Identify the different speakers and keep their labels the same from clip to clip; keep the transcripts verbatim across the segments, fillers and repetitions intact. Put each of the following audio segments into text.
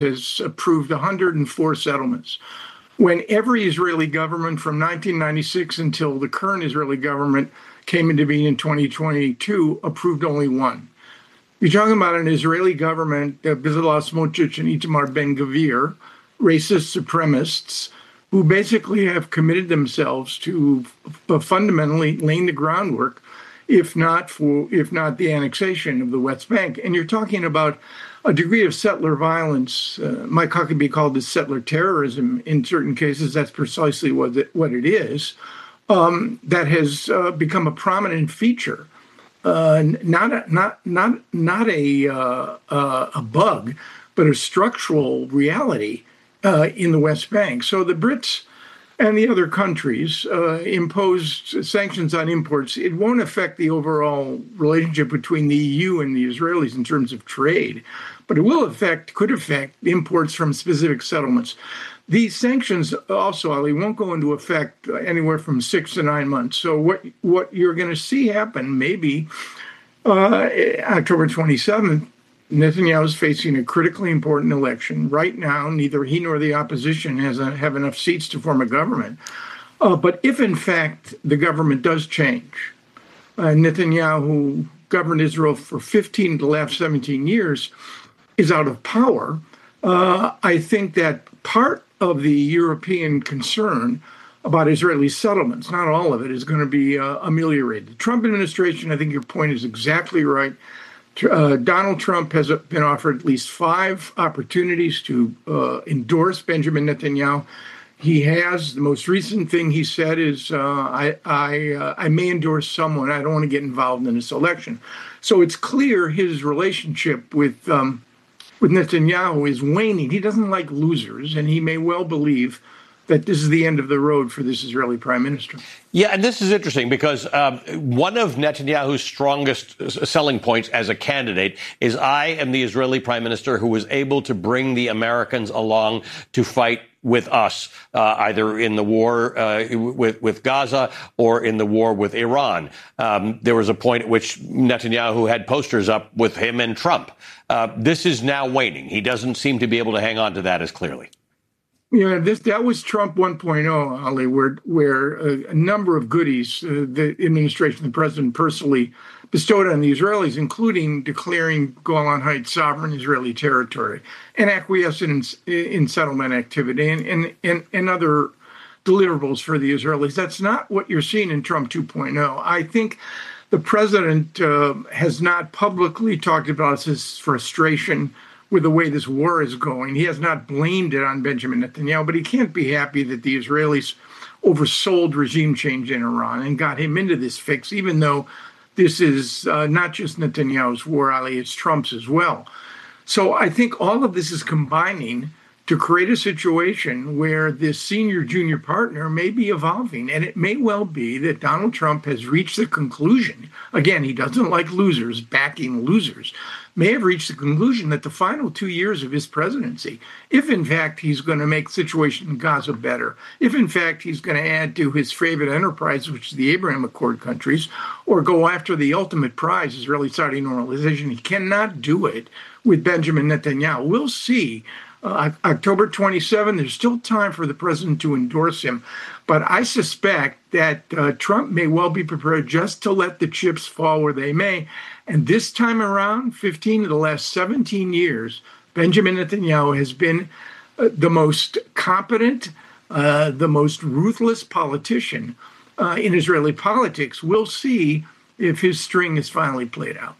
Speaker 1: has approved one hundred four settlements, when every Israeli government from nineteen ninety-six until the current Israeli government came into being in twenty twenty-two approved only one. You're talking about an Israeli government, uh, Bezalel Smotrich and Itamar Ben-Gvir, racist supremacists, who basically have committed themselves to f- fundamentally laying the groundwork, if not for, if not the annexation of the West Bank. And you're talking about a degree of settler violence, uh, might be called as settler terrorism in certain cases. That's precisely what it, what it is. Um, that has uh, become a prominent feature, uh, not a, not not not a uh, uh, a bug, but a structural reality uh, in the West Bank. So the Brits and the other countries uh, imposed sanctions on imports. It won't affect the overall relationship between the E U and the Israelis in terms of trade, but it will affect, could affect imports from specific settlements. These sanctions also, Ali, won't go into effect anywhere from six to nine months. So what what you're going to see happen, maybe uh, October twenty-seventh, Netanyahu is facing a critically important election. Right now, neither he nor the opposition has a, have enough seats to form a government. Uh, but if, in fact, the government does change, uh, Netanyahu, who governed Israel for fifteen of the last seventeen years, is out of power, uh, I think that part of the European concern about Israeli settlements, not all of it, is going to be uh, ameliorated. The Trump administration, I think your point is exactly right. Uh, Donald Trump has been offered at least five opportunities to uh, endorse Benjamin Netanyahu. He has. The most recent thing he said is, uh, I I, uh, I may endorse someone. I don't want to get involved in this election. So it's clear his relationship with um, with Netanyahu is waning. He doesn't like losers, and he may well believe that this is the end of the road for this Israeli prime minister.
Speaker 2: Yeah, and this is interesting because um, one of Netanyahu's strongest selling points as a candidate is I am the Israeli prime minister who was able to bring the Americans along to fight with us, uh, either in the war uh, with, with Gaza or in the war with Iran. Um, there was a point at which Netanyahu had posters up with him and Trump. Uh, this is now waning. He doesn't seem to be able to hang on to that as clearly.
Speaker 1: Yeah, this that was Trump one point oh, Ali, where where a, a number of goodies uh, the administration, the president personally bestowed on the Israelis, including declaring Golan Heights sovereign Israeli territory and acquiescing in, in settlement activity and, and, and, and other deliverables for the Israelis. That's not what you're seeing in Trump two point oh. I think the president uh, has not publicly talked about his frustration with the way this war is going. He has not blamed it on Benjamin Netanyahu, but he can't be happy that the Israelis oversold regime change in Iran and got him into this fix, even though this is uh, not just Netanyahu's war, Ali, it's Trump's as well. So I think all of this is combining to create a situation where this senior-junior partner may be evolving. And it may well be that Donald Trump has reached the conclusion, again, he doesn't like losers, backing losers, may have reached the conclusion that the final two years of his presidency, if in fact he's going to make the situation in Gaza better, if in fact he's going to add to his favorite enterprise, which is the Abraham Accord countries, or go after the ultimate prize, Israeli-Saudi normalization, he cannot do it with Benjamin Netanyahu. We'll see. Uh, October twenty-seventh, there's still time for the president to endorse him. But I suspect that uh, Trump may well be prepared just to let the chips fall where they may. And this time around, fifteen of the last seventeen years, Benjamin Netanyahu has been uh, the most competent, uh, the most ruthless politician uh, in Israeli politics. We'll see if his string is finally played out.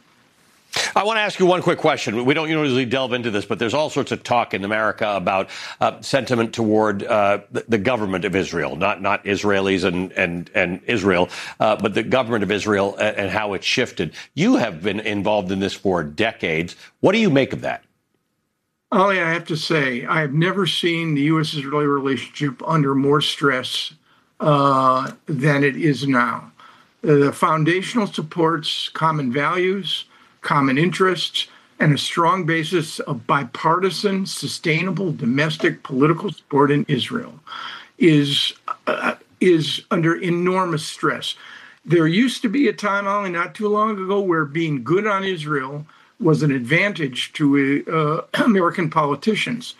Speaker 2: I want to ask you one quick question. We don't usually delve into this, but there's all sorts of talk in America about uh, sentiment toward uh, the, the government of Israel, not not Israelis and and, and Israel, uh, but the government of Israel and, and how it's shifted. You have been involved in this for decades. What do you make of that?
Speaker 1: Ali, I have to say, I have never seen the U S-Israeli relationship under more stress uh, than it is now. The foundational supports common values, common interests, and a strong basis of bipartisan, sustainable domestic political support in Israel is uh, is under enormous stress. There used to be a time, only not too long ago, where being good on Israel was an advantage to uh, American politicians.